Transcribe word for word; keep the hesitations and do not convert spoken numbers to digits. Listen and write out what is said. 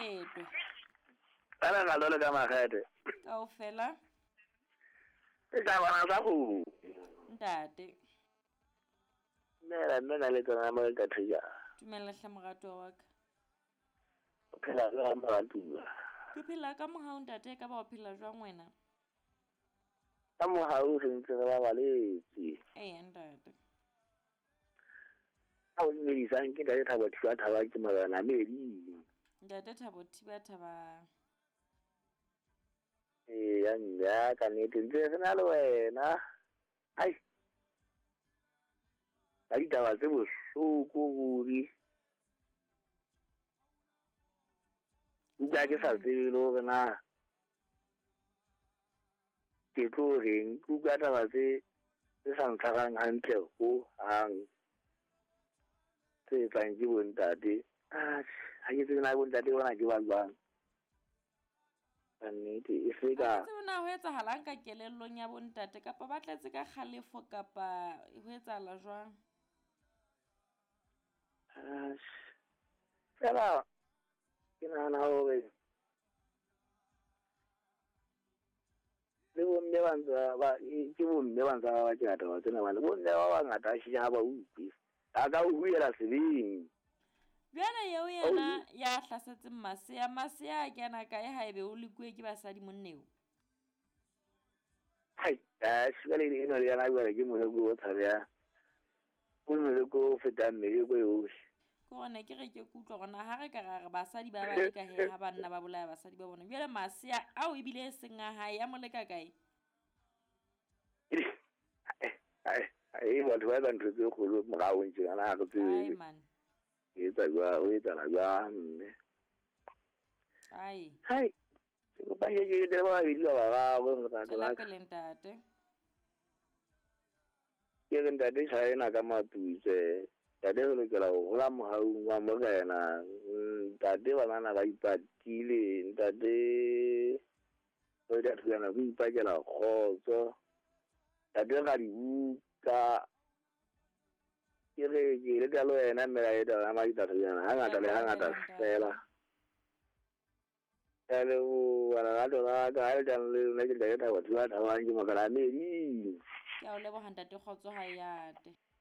fetwe. Kana ga lole ka magete. Kaofela. E tla bana sa go. Ntate. Nna nna le tsana mo ka thuya. Tumela hla morato wa ka. O phela ka moratua. Ke phela ka mohau ntate ka ba o phela jwang wena? Ka mohau re ntse re ba baletse. Eh ntate. A o ne di sang ke dale thaba thwa thaba ke magana medi. Ntate Thabo Thiba Thaba. Eh ya nna ka ne tente re na le wena. Ai. Ai taba tse bohloko ruri. Nka ke sa tsebe le hore na ke tlo reng kuka taba tse tse sa ntshwarang hantle ho hang tse etsang ke bontate ah ha ke tsebe na bontate bona ke ba jwang nnete e se ka Ke tsena ho etsahalang ka kelellong ya bontate kapa ba tletse ka kgalefo kapa ho etsahala jwang? ah fela ke nahana hore le bomme ba ntse ba ke bomme ba ntse ba ke ngata ba tsena ba le bomme ba bangata a shija ba utlwe a ka o huela sebeng Bjana yeo yena ya hlasetseng masea masea a kena kae haebe o lekuwe ke basadi monneo? hai a shibale le eno le yana bua ke mo go o tshabya o no le go feta mmele go yohle Ke gone ke re ke kutlwa gona ha re ka ra re basadi ba ba le ka he ha banna ba bolaya basadi ba bona bjale masea ao ebile seng a hae ya moleka kae? ai ai batho ba bang tse kgolo morao ntse ana ga Ai tsebe man. e tsa jwa o etsa la jwa mme Ai. hai se go ba ye ye de ba ile ba ba go nka Tsela ka pele ntate. ke re ntate China ka matuse ya de le ke la go la mohau wa mo kana ntate ba nana ba ipatile ntate o da tsana go ipakela khotso ntate ga di buka ke re ke le ka lo ena me la eda ma ita tsana ha ngata le ha ngata fela ele o ana la dona ka ile dan le ne ke le ta wa tla ta wa ngi magala meri Ke a o leboga ntate kgotso ha ya te.